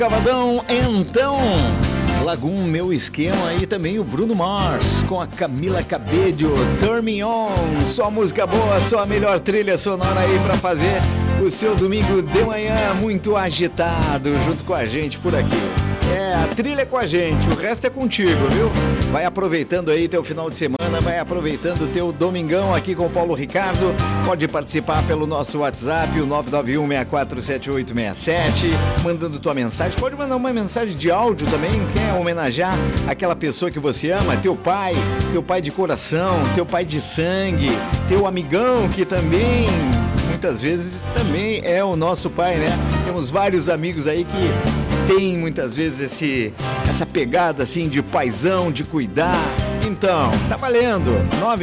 Cavadão, então, Lagoon, Meu Esquema, e também o Bruno Mars com a Camila Cabello, Turn Me On, só música boa, só a melhor trilha sonora aí pra fazer o seu domingo de manhã muito agitado junto com a gente por aqui. A trilha é com a gente, o resto é contigo, viu? Vai aproveitando aí teu final de semana, vai aproveitando teu domingão aqui com o Paulo Ricardo. Pode participar pelo nosso WhatsApp, o 991647867, mandando tua mensagem. Pode mandar uma mensagem de áudio também, quer homenagear aquela pessoa que você ama, teu pai de coração, teu pai de sangue, teu amigão que também muitas vezes também é o nosso pai, né? Temos vários amigos aí que tem muitas vezes essa pegada assim de paizão, de cuidar. Então, tá valendo.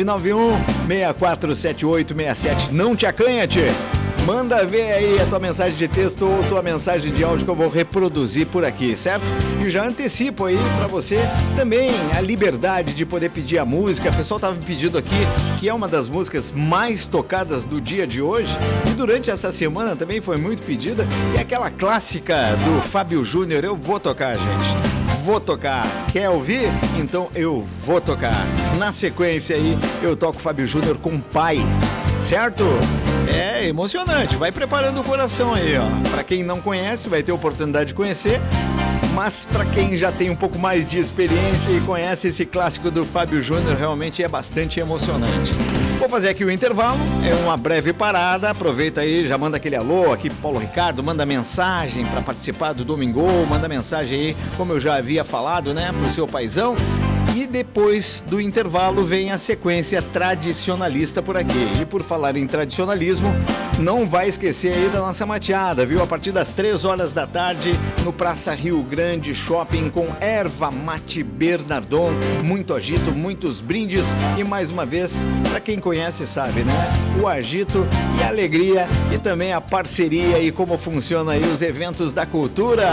991-647867. Não te acanha, tchê. Manda ver aí a tua mensagem de texto ou tua mensagem de áudio que eu vou reproduzir por aqui, certo? E já antecipo aí pra você também a liberdade de poder pedir a música. O pessoal tava me pedindo aqui que é uma das músicas mais tocadas do dia de hoje e durante essa semana também foi muito pedida. E aquela clássica do Fábio Júnior, eu vou tocar, gente. Vou tocar. Quer ouvir? Então eu vou tocar. Na sequência aí, eu toco Fábio Júnior com Pai, certo? É emocionante, vai preparando o coração aí, ó. Pra quem não conhece, vai ter oportunidade de conhecer, mas pra quem já tem um pouco mais de experiência e conhece esse clássico do Fábio Júnior, realmente é bastante emocionante. Vou fazer aqui o intervalo, é uma breve parada, aproveita aí, já manda aquele alô aqui pro Paulo Ricardo, manda mensagem para participar do Domingo, manda mensagem aí, como eu já havia falado, né, pro seu paizão. E depois do intervalo vem a sequência tradicionalista por aqui. E por falar em tradicionalismo, não vai esquecer aí da nossa mateada, viu? A partir das 3 horas da tarde, no Praça Rio Grande Shopping, com Erva Mate Bernardon. Muito agito, muitos brindes e mais uma vez, para quem conhece sabe, né? O agito e a alegria e também a parceria e como funciona aí os eventos da cultura.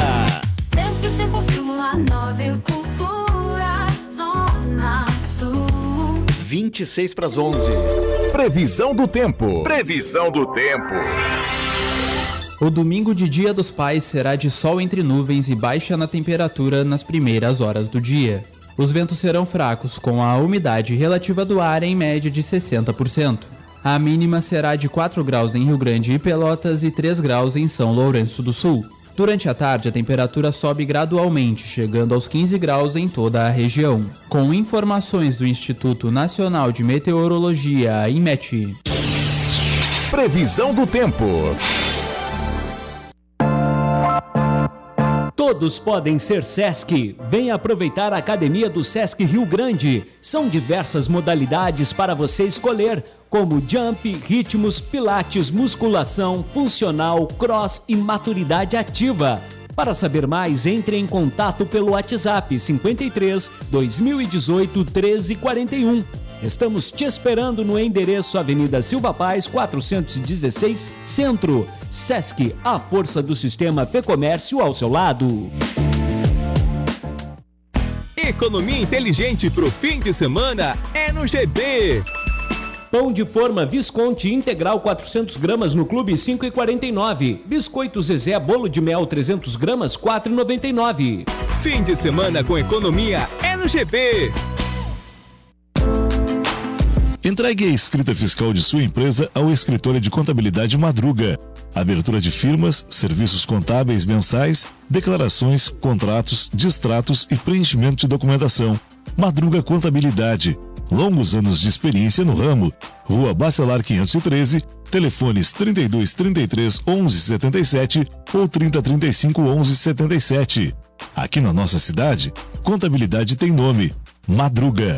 105,9 Cultura. 26 para as 11. Previsão do tempo. O domingo de Dia dos Pais será de sol entre nuvens e baixa na temperatura nas primeiras horas do dia. Os ventos serão fracos, com a umidade relativa do ar em média de 60%. A mínima será de 4 graus em Rio Grande e Pelotas e 3 graus em São Lourenço do Sul. Durante a tarde, a temperatura sobe gradualmente, chegando aos 15 graus em toda a região. Com informações do Instituto Nacional de Meteorologia, INMET. Previsão do tempo. Todos podem ser Sesc. Venha aproveitar a Academia do Sesc Rio Grande. São diversas modalidades para você escolher, como jump, ritmos, pilates, musculação, funcional, cross e maturidade ativa. Para saber mais, entre em contato pelo WhatsApp 53 2018 1341. Estamos te esperando no endereço Avenida Silva Paz, 416, Centro. Sesc, a força do sistema Fê Comércio ao seu lado. Economia inteligente pro fim de semana é no GB. Pão de forma Visconti integral 400 gramas no Clube 5,49. Biscoito Zezé bolo de mel 300 gramas 4,99. Fim de semana com economia é no GB. Entregue a escrita fiscal de sua empresa ao escritório de contabilidade Madruga. Abertura de firmas, serviços contábeis mensais, declarações, contratos, distratos e preenchimento de documentação. Madruga Contabilidade. Longos anos de experiência no ramo. Rua Bacelar 513, telefones 3233 1177 ou 3035 1177. Aqui na nossa cidade, contabilidade tem nome: Madruga.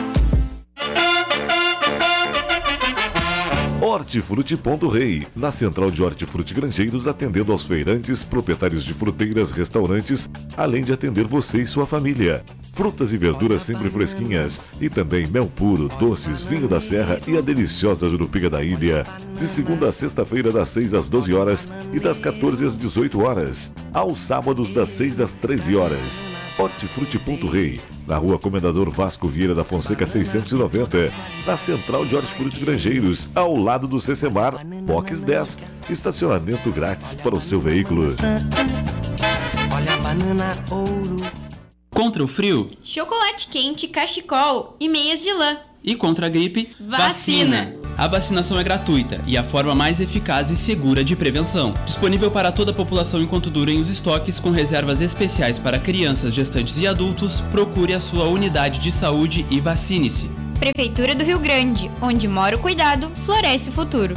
Hortifruti Ponto Rei, na central de Hortifruti Grangeiros, atendendo aos feirantes, proprietários de fruteiras, restaurantes, além de atender você e sua família. Frutas e verduras sempre fresquinhas e também mel puro, doces, vinho da serra e a deliciosa jurupiga da ilha. De segunda a sexta-feira, das 6 às 12 horas e das 14 às 18 horas. Aos sábados, das 6 às 13 horas. Hortifruti Ponto Rei, na rua Comendador Vasco Vieira da Fonseca 690, na central de Hortifruti Grangeiros, ao lado do Cecemar, Box 10, estacionamento grátis para o seu veículo. Olha banana ouro. Contra o frio, chocolate quente, cachecol e meias de lã. e contra a gripe, vacina. A vacinação é gratuita e a forma mais eficaz e segura de prevenção. Disponível para toda a população enquanto durem os estoques, com reservas especiais para crianças, gestantes e adultos. Procure a sua unidade de saúde e vacine-se. Prefeitura do Rio Grande, onde mora o cuidado, floresce o futuro.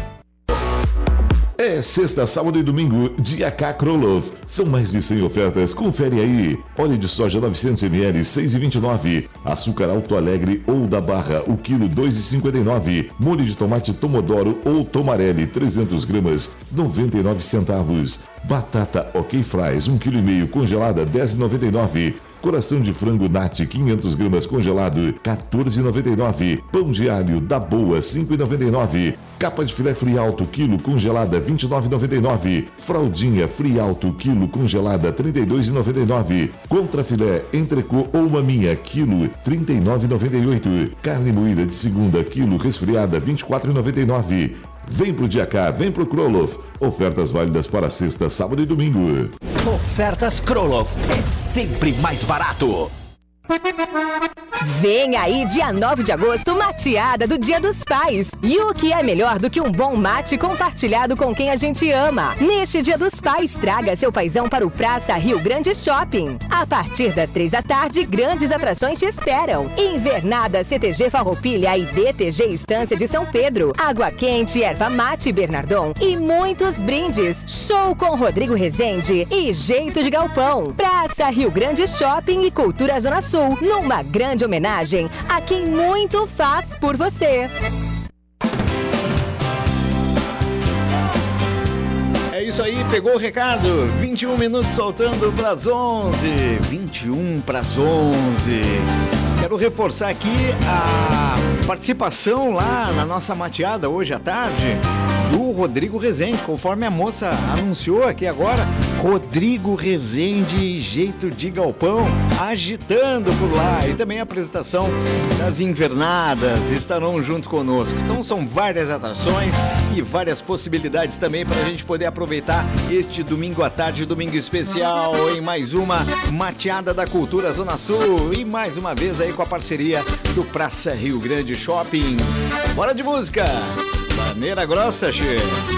É sexta, sábado e domingo, dia K Krolov. São mais de 100 ofertas, confere aí. Óleo de soja 900ml, 6,29. Açúcar Alto Alegre ou da Barra, o quilo 2,59. Molho de tomate Tomodoro ou Tomarelli, 300 gramas, 99 centavos. Batata OK Fries, 1,5 kg congelada, 10,99. Coração de frango Nati, 500 gramas congelado, 14,99. Pão de alho da Boa, 5,99. Capa de filé Frialto, quilo congelada, 29,99. Fraldinha Frialto, quilo congelada, 32,99. Contrafilé entrecô ou maminha, quilo, 39,98. Carne moída de segunda, quilo resfriada, 24,99. Vem pro dia K, vem pro Krolov. Ofertas válidas para sexta, sábado e domingo. Ofertas Krolov é sempre mais barato. Vem aí, dia 9 de agosto, mateada do Dia dos Pais. E o que é melhor do que um bom mate compartilhado com quem a gente ama? Neste Dia dos Pais, traga seu paizão para o Praça Rio Grande Shopping. A partir das 3 da tarde, grandes atrações te esperam. Invernada CTG Farroupilha e DTG Estância de São Pedro. Água quente, erva mate Bernardon e muitos brindes. Show com Rodrigo Rezende e Jeito de Galpão. Praça Rio Grande Shopping e Cultura Zona Sul. Numa grande homenagem a quem muito faz por você. É isso aí, pegou o recado. 21 minutos soltando para as 11. 21 para as 11. Quero reforçar aqui a participação lá na nossa mateada hoje à tarde do Rodrigo Rezende, conforme a moça anunciou aqui agora. Rodrigo Rezende e Jeito de Galpão agitando por lá, e também a apresentação das Invernadas estarão junto conosco. Então são várias atrações e várias possibilidades também para a gente poder aproveitar este domingo à tarde, domingo especial, em mais uma mateada da Cultura Zona Sul, e mais uma vez aí com a parceria do Praça Rio Grande Shopping. Bora de música! Maneira grossa, che.